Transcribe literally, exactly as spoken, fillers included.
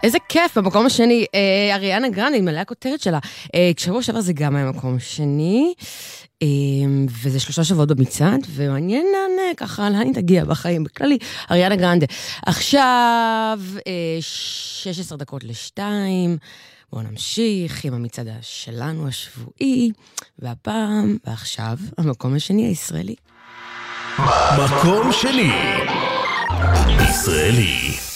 איזה כיף, במקום השני, אה, אריאנה גרנדה, מלא הכותרת שלה. אה, כשבוע שעבר זה גם היה מקום שני, אה, וזה שלושה שבועות במצעד, ומעניין נענה ככה, לאן היא תגיע בחיים, בכללי, אריאנה גרנדה. עכשיו, אה, שש עשרה דקות לשתיים, בואו נמשיך עם המצעד שלנו השבועי, והפעם, ועכשיו, המקום השני הישראלי. מקום שני ישראלי.